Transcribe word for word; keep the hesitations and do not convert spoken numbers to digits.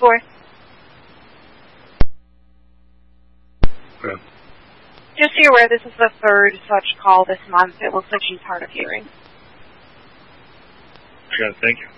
four. Okay. Just so you're aware, this is the third such call this month. It looks like she's hard of hearing. Okay, thank you.